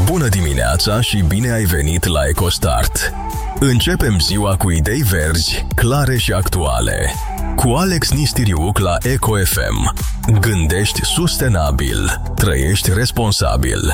Bună dimineața și bine ai venit la EcoStart. Începem ziua cu idei verzi, clare și actuale. Cu Alex Nistiriuc la Eco FM. Gândești sustenabil. Trăiești responsabil.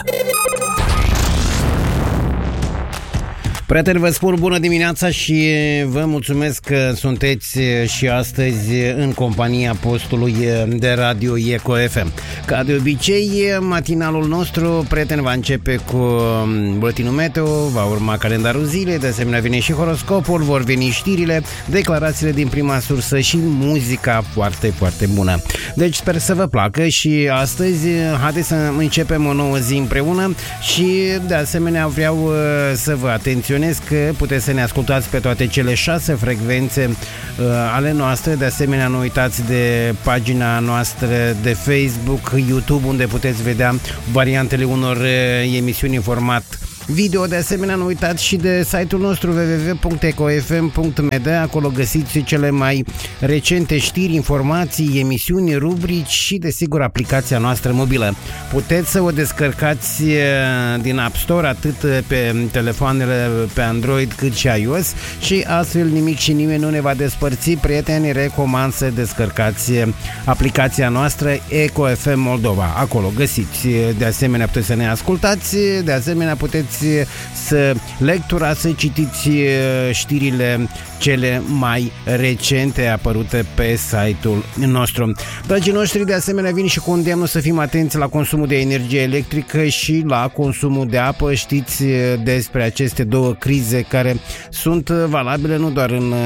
Prieteni, vă spun bună dimineața și vă mulțumesc că sunteți și astăzi în compania postului de radio Eco FM. Ca de obicei, matinalul nostru, prieteni, va începe cu buletinul meteo, va urma calendarul zilei, de asemenea vine și horoscopul, vor veni știrile, declarațiile din prima sursă și muzica foarte, foarte bună. Deci sper să vă placă și astăzi haideți să începem o nouă zi împreună și de asemenea vreau să vă atenționez că puteți să ne ascultați pe toate cele 6 frecvențe ale noastre. De asemenea, nu uitați de pagina noastră de Facebook, YouTube, unde puteți vedea variantele unor emisiuni în format video. De asemenea, nu uitați și de site-ul nostru www.ecofm.md. Acolo găsiți cele mai recente știri, informații, emisiuni, rubrici și, desigur, aplicația noastră mobilă. Puteți să o descărcați din App Store, atât pe telefoanele pe Android cât și iOS, și astfel nimic și nimeni nu ne va despărți. Prieteni, recomand să descărcați aplicația noastră Eco FM Moldova. Acolo găsiți. De asemenea, puteți să ne ascultați. De asemenea, puteți să lecturați, să citiți știrile cele mai recente apărute pe site-ul nostru. Dragii noștri, de asemenea vin și cu îndemnul să fim atenți la consumul de energie electrică și la consumul de apă. Știți despre aceste două crize care sunt valabile nu doar în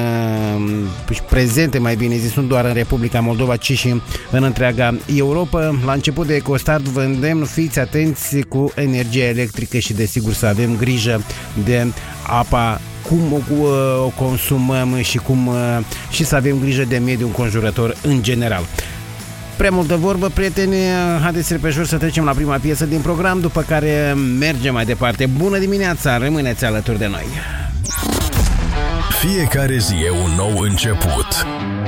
prezente, mai bine zis, nu doar în Republica Moldova, ci și în întreaga Europa. La început de EcoStart vă îndemn, fiți atenți cu energia electrică și desigur să avem grijă de apa, cum o consumăm și să avem grijă de mediul înconjurător în general. Prea multă vorbă, prieteni, haideți repejor să trecem la prima piesă din program, după care mergem mai departe. Bună dimineața, rămâneți alături de noi! Fiecare zi e un nou început.